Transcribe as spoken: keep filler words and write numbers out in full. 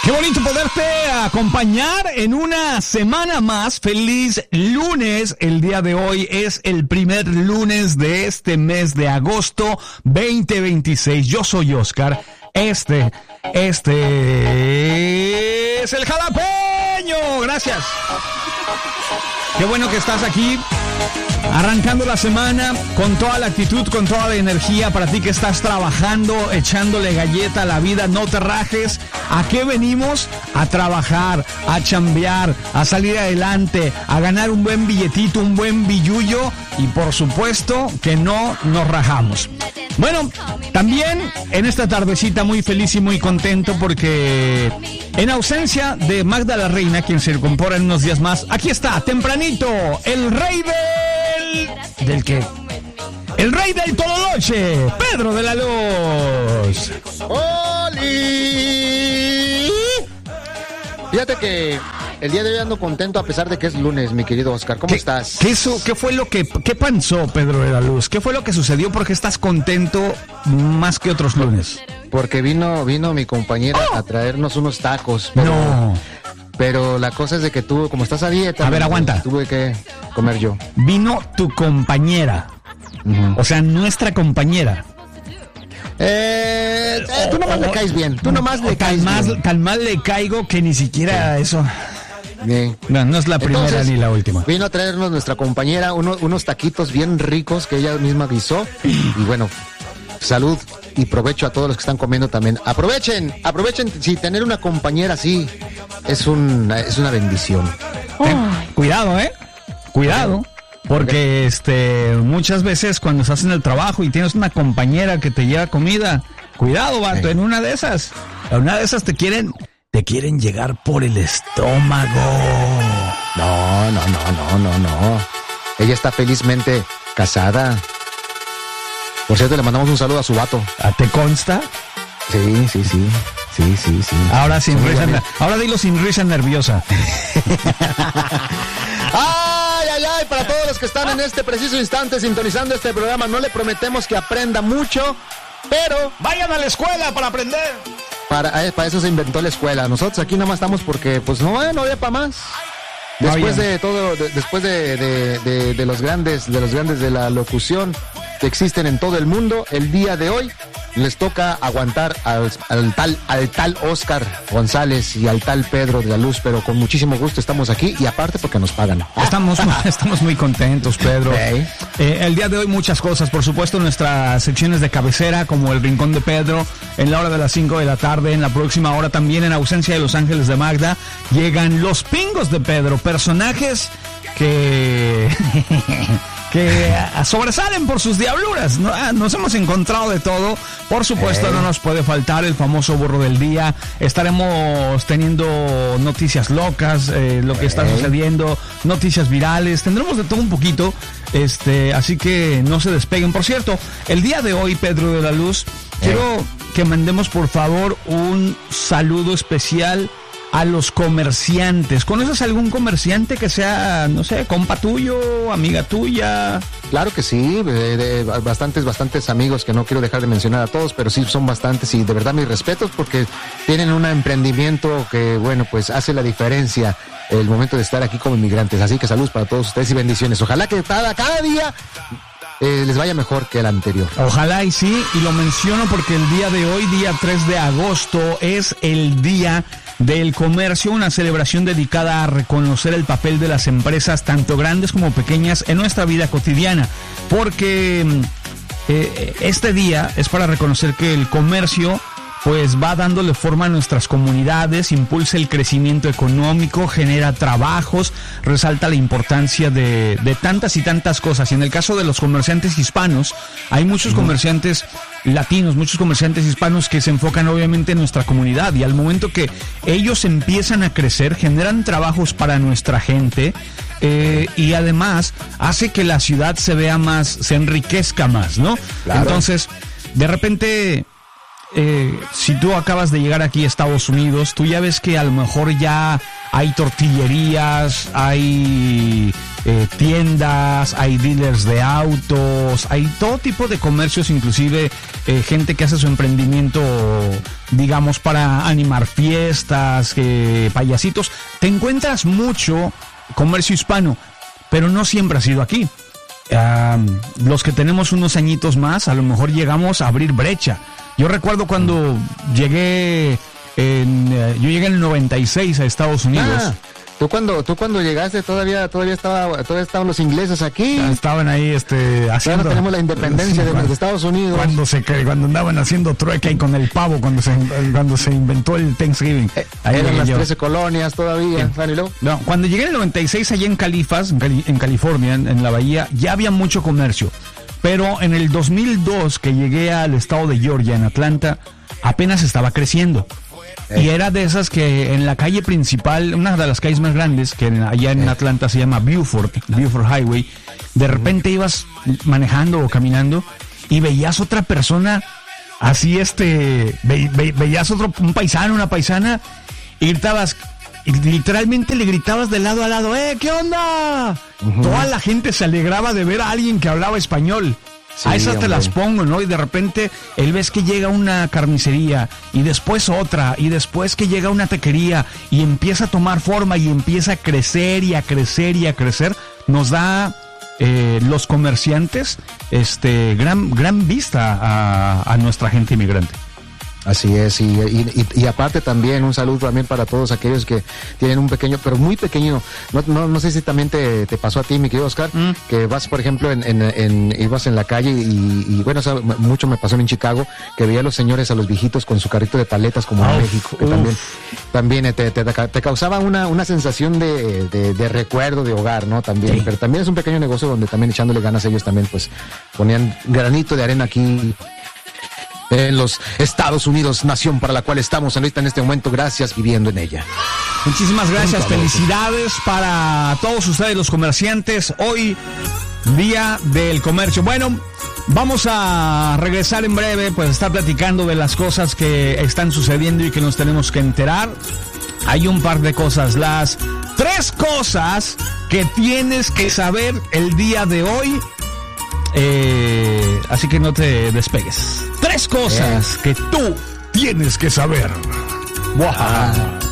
Qué bonito poderte acompañar en una semana más. Feliz lunes. El día de hoy es el primer lunes de este mes de agosto veinte veintiséis. Yo soy Oscar. Este, este es el Jalapeño. Gracias. Qué bueno que estás aquí. Arrancando la semana con toda la actitud, con toda la energía. Para ti que estás trabajando, echándole galleta a la vida, no te rajes. ¿A qué venimos? A trabajar, a chambear, a salir adelante, a ganar un buen billetito, un buen billullo. Y por supuesto que no nos rajamos. Bueno, también en esta tardecita muy feliz y muy contento porque en ausencia de Magda la Reina, quien se incorpora en unos días más, aquí está, tempranito, el rey del... ¿Del qué? El rey del Tololoche, Pedro de la Luz. ¡Oli! Fíjate que el día de hoy ando contento a pesar de que es lunes, mi querido Oscar. ¿Cómo ¿Qué, estás? ¿Qué, eso, ¿Qué fue lo que... ¿Qué pasó, Pedro de la Luz? ¿Qué fue lo que sucedió? ¿Por qué estás contento más que otros lunes? Porque vino, vino mi compañera oh. a traernos unos tacos. Pero, no. Pero la cosa es de que tú, como estás a dieta... A ver, aguanta. Tuve que comer yo. Vino tu compañera. Uh-huh. O sea, nuestra compañera. Eh, eh, tú nomás oh, le caes bien. Tú nomás le caes más, bien. Tan mal le caigo que ni siquiera sí. eso... Bien. No, no es la primera Entonces, ni la última. Vino a traernos nuestra compañera uno, unos taquitos bien ricos que ella misma guisó. Y bueno, salud y provecho a todos los que están comiendo también. Aprovechen, aprovechen, si tener una compañera así es, un, es una bendición. Oh. Eh, cuidado, ¿eh? Cuidado. Porque este muchas veces cuando estás en el trabajo y tienes una compañera que te lleva comida, cuidado, vato, sí. en una de esas, en una de esas te quieren... Te quieren llegar por el estómago. No, no, no, no, no, no. Ella está felizmente casada. Por cierto, le mandamos un saludo a su vato. ¿Te consta? Sí, sí, sí. Sí, sí, sí. Ahora sin sí, risa, ahora dilo sin risa nerviosa. ¡Ay, ay, ay! Para todos los que están en este preciso instante sintonizando este programa, no le prometemos que aprenda mucho, pero... ¡Vayan a la escuela para aprender! Para, eh, para eso se inventó la escuela. Nosotros aquí nomás estamos porque, pues, no, no había para más. Después de todo, de, después de, de, de, de los grandes, de los grandes de la locución que existen en todo el mundo, el día de hoy les toca aguantar al, al tal, al tal Oscar González y al tal Pedro de la Luz, pero con muchísimo gusto estamos aquí y aparte porque nos pagan. Estamos, estamos muy contentos, Pedro. Okay. Eh, el día de hoy muchas cosas, por supuesto nuestras secciones de cabecera como el Rincón de Pedro en la hora de las cinco de la tarde, en la próxima hora también en ausencia de Los Ángeles de Magda, llegan los Pingos de Pedro, personajes que... que sobresalen por sus diabluras. Nos hemos encontrado de todo. Por supuesto, eh. no nos puede faltar el famoso burro del día. Estaremos teniendo noticias locas, eh, lo que está eh. sucediendo, noticias virales. Tendremos de todo un poquito. Este, así que no se despeguen. Por cierto, el día de hoy, Pedro de la Luz, eh. quiero que mandemos por favor un saludo especial a los comerciantes. ¿Conoces algún comerciante que sea, no sé, compa tuyo, amiga tuya? Claro que sí, de, de, bastantes, bastantes amigos que no quiero dejar de mencionar a todos, pero sí son bastantes y de verdad mis respetos porque tienen un emprendimiento que, bueno, pues hace la diferencia el momento de estar aquí como inmigrantes. Así que saludos para todos ustedes y bendiciones. Ojalá que cada, cada día eh, les vaya mejor que el anterior. Ojalá y sí, y lo menciono porque el día de hoy, día tres de agosto, es el día del comercio, una celebración dedicada a reconocer el papel de las empresas, tanto grandes como pequeñas, en nuestra vida cotidiana, porque eh, este día es para reconocer que el comercio pues va dándole forma a nuestras comunidades, impulsa el crecimiento económico, genera trabajos, resalta la importancia de, de tantas y tantas cosas. Y en el caso de los comerciantes hispanos, hay muchos comerciantes latinos, muchos comerciantes hispanos que se enfocan obviamente en nuestra comunidad, y al momento que ellos empiezan a crecer, generan trabajos para nuestra gente, eh, y además hace que la ciudad se vea más, se enriquezca más, ¿no? Claro. Entonces, de repente... eh, si tú acabas de llegar aquí a Estados Unidos, tú ya ves que a lo mejor ya hay tortillerías, hay eh, tiendas, hay dealers de autos, hay todo tipo de comercios, inclusive eh, gente que hace su emprendimiento, digamos, para animar fiestas, eh, payasitos. Te encuentras mucho comercio hispano, pero no siempre ha sido aquí. Uh, los que tenemos unos añitos más, a lo mejor llegamos a abrir brecha. Yo recuerdo cuando llegué en, uh, yo llegué en el noventa y seis a Estados Unidos. Ah, tú cuando tú cuando llegaste todavía todavía estaba todavía estaban los ingleses aquí. Estaban ahí este haciendo. Ya no tenemos la independencia sí, de, de Estados Unidos. Cuando se cuando andaban haciendo trueque y con el pavo cuando se cuando se inventó el Thanksgiving. Eh, ahí eran las yo. trece colonias todavía. Sí. No, cuando llegué en el noventa y seis allá en Califas, en, Cali, en California, en, en la bahía, ya había mucho comercio. Pero en el dos mil dos que llegué al estado de Georgia, en Atlanta, apenas estaba creciendo. Y era de esas que en la calle principal, una de las calles más grandes, que allá en Atlanta se llama Buford, Buford Highway, de repente ibas manejando o caminando y veías otra persona, así este, ve, ve, veías otro, un paisano, una paisana, y gritabas, y literalmente le gritabas de lado a lado, ¡eh, qué onda! Uh-huh. Toda la gente se alegraba de ver a alguien que hablaba español. Sí, a esas te las pongo, ¿no? Y de repente él ves que llega una carnicería y después otra y después que llega una taquería y empieza a tomar forma y empieza a crecer y a crecer y a crecer. Nos da eh, los comerciantes este gran gran vista a, a nuestra gente inmigrante. Así es, y, y, y aparte también un saludo también para todos aquellos que tienen un pequeño, pero muy pequeño, no no, no sé si también te, te pasó a ti, mi querido Oscar, mm. que vas, por ejemplo, en, en, en ibas en la calle y, y bueno, o sea, mucho me pasó en Chicago, que veía a los señores, a los viejitos con su carrito de paletas como en México, que uf. también también te, te, te causaba una, una sensación de, de, de recuerdo, de hogar, ¿no? También, sí. Pero también es un pequeño negocio donde también echándole ganas ellos también, pues, ponían granito de arena aquí en los Estados Unidos, nación para la cual estamos ahorita en este momento, gracias, viviendo en ella. Muchísimas gracias, felicidades para todos ustedes los comerciantes, hoy Día del Comercio. Bueno, vamos a regresar en breve, pues estar platicando de las cosas que están sucediendo y que nos tenemos que enterar. Hay un par de cosas, las tres cosas que tienes que saber el día de hoy. Eh, así que no te despegues. Tres cosas eh. que tú tienes que saber. Wow. Ah.